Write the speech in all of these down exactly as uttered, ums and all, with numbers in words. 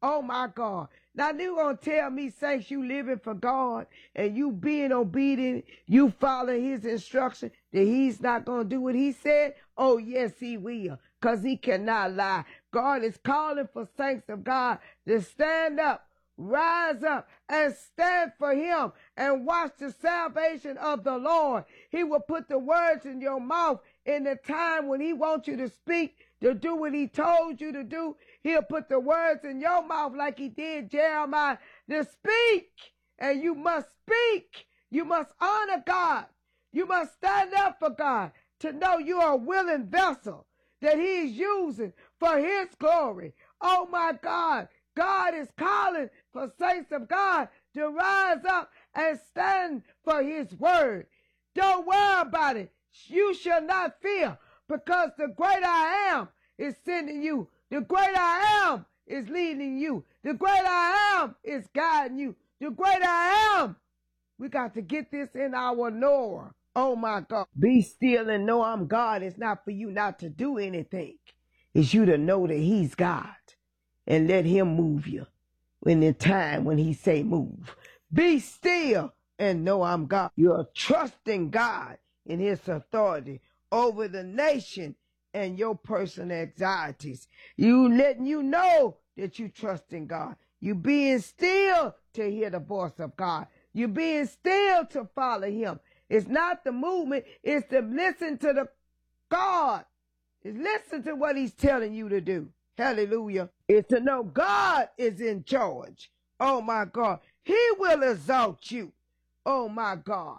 Oh, my God. Now, you going to tell me, saints, you living for God and you being obedient, you follow his instruction, that he's not going to do what he said? Oh, yes, he will, because he cannot lie. God is calling for saints of God to stand up, rise up, and stand for him and watch the salvation of the Lord. He will put the words in your mouth in the time when he wants you to speak, to do what he told you to do. He'll put the words in your mouth like he did Jeremiah to speak. And you must speak. You must honor God. You must stand up for God, to know you are a willing vessel that he's using for his glory. Oh, my God. God is calling for saints of God to rise up and stand for his word. Don't worry about it. You shall not fear, because the great I am is sending you. The great I am is leading you. The great I am is guiding you. The great I am. We got to get this in our knower. Oh, my God. Be still and know I'm God. It's not for you not to do anything. It's you to know that he's God. And let him move you in the time when he say move. Be still and know I'm God. You're trusting God in his authority over the nation and your personal anxieties. You letting you know that you trust in God. You being still to hear the voice of God. You being still to follow him. It's not the movement. It's to listen to the God. It's listen to what he's telling you to do. Hallelujah. It's to know God is in charge. Oh, my God. He will exalt you. Oh, my God.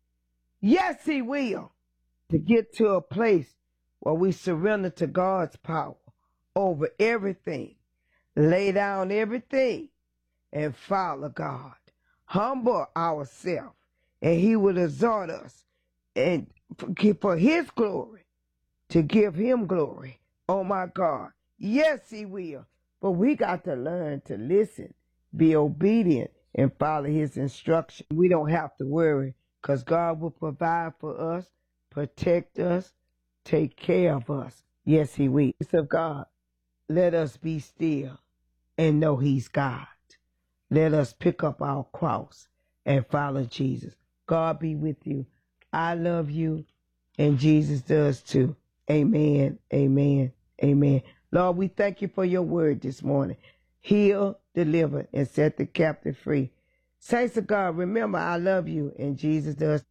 Yes, he will. To get to a place where we surrender to God's power over everything. Lay down everything and follow God. Humble ourselves, and he will exalt us and for his glory, to give him glory. Oh, my God. Yes, he will. But we got to learn to listen, be obedient, and follow his instruction. We don't have to worry, because God will provide for us, protect us, take care of us. Yes, he will. So God, let us be still and know he's God. Let us pick up our cross and follow Jesus. God be with you. I love you, and Jesus does too. Amen, amen, amen. Lord, we thank you for your word this morning. Heal, deliver, and set the captive free. Saints of God, remember, I love you, and Jesus does.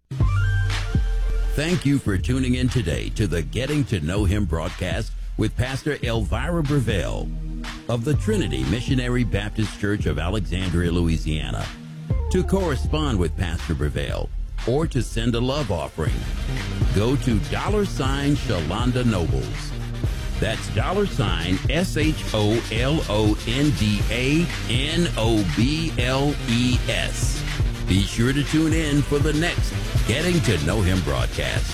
Thank you for tuning in today to the Getting to Know Him broadcast with Pastor Elvira Breville of the Trinity Missionary Baptist Church of Alexandria, Louisiana. To correspond with Pastor Breville or to send a love offering, go to dollar sign Shalonda Nobles. That's dollar sign S H O L O N D A N O B L E S. Be sure to tune in for the next Getting to Know Him broadcast.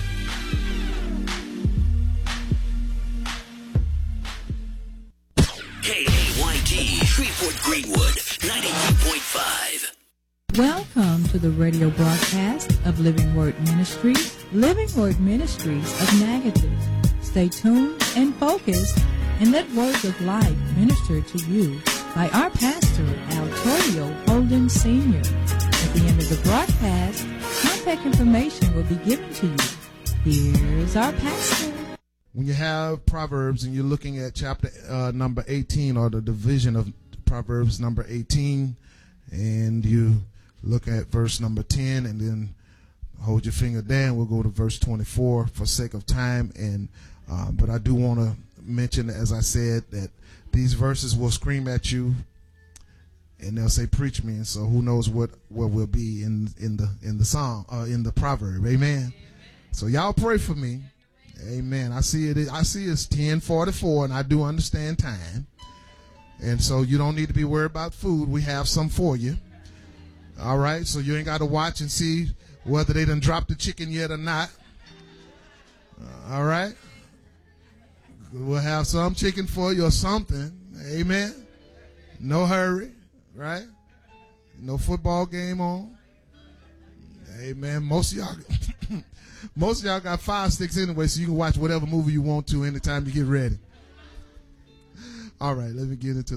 K A Y T, Shreveport Greenwood, ninety-two point five. Welcome to the radio broadcast of Living Word Ministries, Living Word Ministries of Natchitoches. Stay tuned and focused and let words of life minister to you by our pastor, Altorio Holden Senior At the end of the broadcast, contact information will be given to you. Here's our pastor. When you have Proverbs and you're looking at chapter uh, number eighteen, or the division of Proverbs number eighteen, and you look at verse number ten and then hold your finger down, we'll go to verse twenty-four for sake of time. And uh, but I do want to mention, as I said, that these verses will scream at you and they'll say, preach me. And so who knows what, what will be in, in the in the song, uh, in the proverb. Amen. Amen. So y'all pray for me. Amen. I see it. I see it's ten forty-four, and I do understand time. And so you don't need to be worried about food. We have some for you. All right. So you ain't got to watch and see whether they done dropped the chicken yet or not. Uh, all right. We'll have some chicken for you or something. Amen. No hurry. Right. No football game on. Amen. Most of y'all, most of y'all got fire sticks anyway, so you can watch whatever movie you want to anytime you get ready. All right. Let me get into